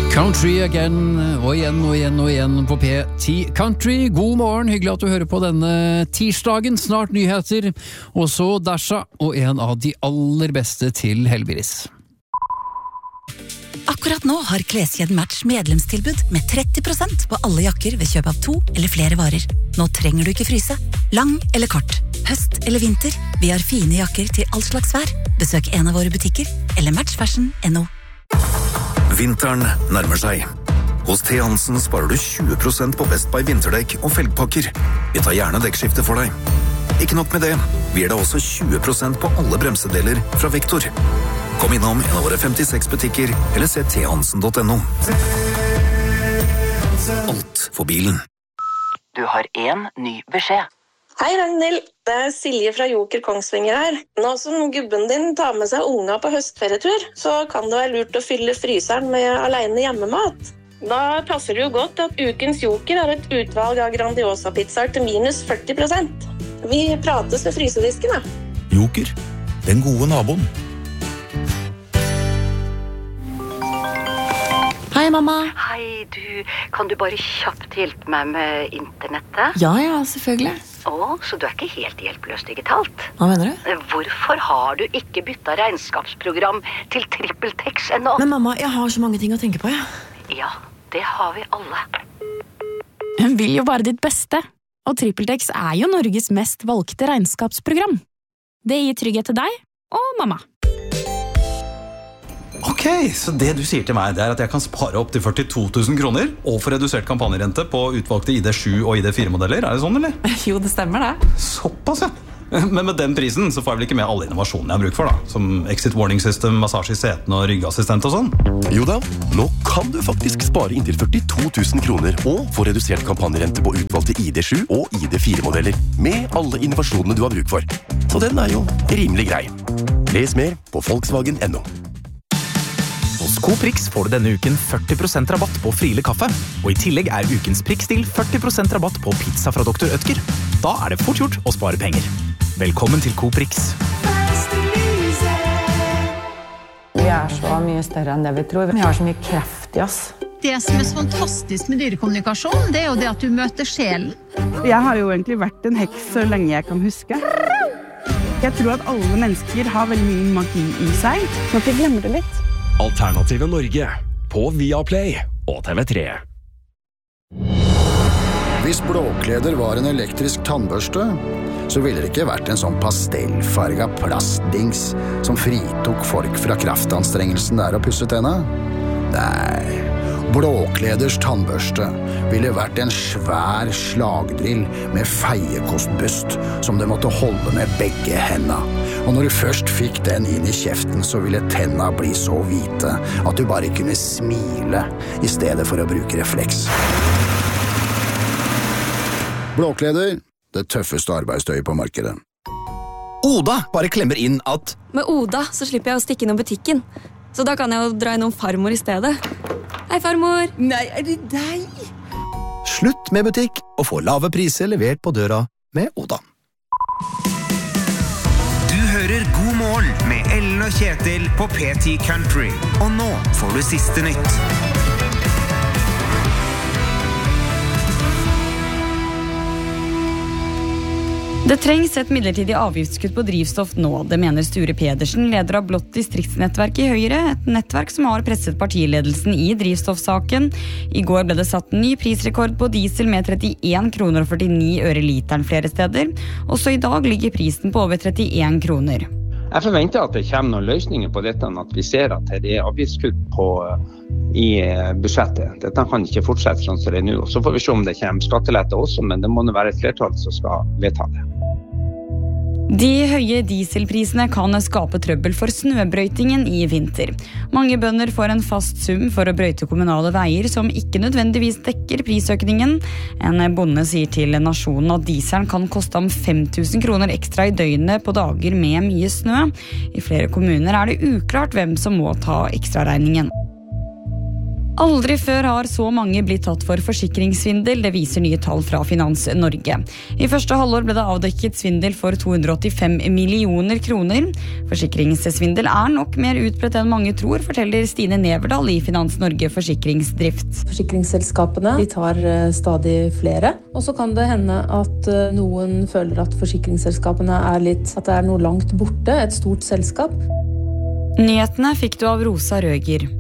Country again, og igjen på P10 Country. God morgen, hyggelig at du hører på denne tirsdagen, snart nyheter, og så Dasha, og en av de aller beste til Hellbillies. Akkurat nå har Kleskjeden Match medlemstilbud med 30% på alle jakker ved kjøp av 2 eller flere varer. Nå trenger du ikke fryse. Lang eller kort, høst eller vinter, vi har fine jakker til all slags vær. Besøk en av våre butikker, eller matchfashion.no. Vinteren nærmer seg. Hos T. Hansen sparer du 20% på Best Buy vinterdekk og felgpakker. Vi tar gjerne dekkskifte for deg. Ikke nok med det, vi gir deg også 20% på alle bremsedeler fra Vektor. Kom innom en av våre 56 butikker, eller se thansen.no. Alt for bilen. Du har en ny beskjed. Hei Ragnhild, det Silje fra Joker Kongsvinger her. Nå som gubben din tar med seg unga på høstferietur, så kan det være lurt å fylle fryseren med alene hjemmemat. Da passer det jo godt at ukens Joker har et utvalg av Grandiosa-pizzaer til minus 40%. Vi prates ved frysedisken, da. Joker, den gode naboen. Hei, mamma. Hei, kan du bare kjapt hjelpe meg med internettet? Ja, selvfølgelig. Så du er ikke helt hjelpeløs digitalt? Hva mener du? Hvorfor har du ikke byttet regnskapsprogram til TrippelTex ennå? Men mamma, jeg har så mange ting å tenke på, ja. Ja, det har vi alle. Hun vil jo bare ditt beste, og TrippelTex er jo Norges mest valgte regnskapsprogram. Det gir trygghet til deg og mamma. Ok, så det du sier til meg, det er at jeg kan spare opp til 42 000 kroner og få redusert kampanjerente på utvalgte ID7 og ID4-modeller. Er det sånn, eller? Jo, det stemmer det. Såpass, ja. Men med den prisen så får jeg vel ikke med alle innovasjonene jeg har bruk for, da. Som exit warning system, massasje i seten og ryggassistent og sånn. Jo da, nå kan du faktisk spare inntil 42 000 kroner og få redusert kampanjerente på utvalgte ID7 og ID4-modeller med alle innovasjonene du har bruk for. Så den er jo rimelig grei. Les mer på Volkswagen.no. Hos Coprix får du denne uken 40% rabatt på Friele kaffe, og i tillegg er ukens prikkstil 40% rabatt på pizza fra Dr. Ødger. Da er det fort gjort å spare penger. Velkommen til Coprix. Vi er så mye større enn det vi tror. Vi har så mye kreft i oss. Det som er så fantastisk med dyrekommunikasjon, det er jo det at du møter sjelen. Jeg har jo egentlig vært en heks så lenge jeg kan huske. Jeg tror at alle mennesker har veldig mye magi i seg. Nå får jeg glemme det litt. Alternative Norge på Viaplay og TV3. Hvis blåkleder var en elektrisk tannbørste, så ville det ikke vært en sånn pastellfarga plastdings som fritok folk fra kraftanstrengelsen der å pusse tenna. Nei, blåkleders tannbørste ville vært en svær slagdrill med feiekostbust som du måtte holde med begge hendene. Og når du først fikk den inn i kjeften, så ville tenna bli så hvite at du bare kunne smile i stedet for å bruke refleks. Blåkleder, det tøffeste arbeidstøyet på markedet. Oda bare klemmer inn at med Oda så slipper jeg å stikke innom butikken. Så da kan jeg jo dra innom farmor i stedet. Hei, farmor! Nei, er det deg? Slutt med butikk og få lave priser levert på døra med Oda. Du hører God morgen med Ellen og Kjetil på P10 Country. Og nå får du siste nytt. Det trengs et midlertidig avgiftskutt på drivstoff nå, det mener Sture Pedersen, leder av Blått distriktsnettverk i Høyre, et nettverk som har presset partiledelsen i drivstoffsaken. I går ble det satt ny prisrekord på diesel med 31 kroner og 49 øre literen flere steder. Også i dag ligger prisen på over 31 kroner. Jeg forventer at det kommer noen løsninger på dette, at vi ser at det er avgiftskutt i budsjettet. Dette kan ikke fortsette sånn som det er nå. Så får vi se om det kommer skattelette også, men det må være et flertall som skal vedta det. De høye dieselprisene kan skape trøbbel for snøbrøytingen i vinter. Mange bønder får en fast sum for å brøyte kommunale veier som ikke nødvendigvis dekker prisøkningen. En bonde sier til Nasjonen at dieselen kan koste om 5 000 kroner ekstra i døgnet på dager med mye snø. I flere kommuner er det uklart hvem som må ta ekstraregningen. Aldri før har så mange blitt tatt for forsikringssvindel, det viser nye tall fra Finans Norge. I første halvår ble det avdekket svindel for 285 millioner kroner. Forsikringssvindel nok mer utbredt enn mange tror, forteller Stine Neverdal i Finans Norge Forsikringsdrift. Forsikringsselskapene de tar stadig flere, og så kan det hende at noen føler at forsikringsselskapene at det noe langt borte, et stort selskap. Nyhetene fikk du av Rosa Røger.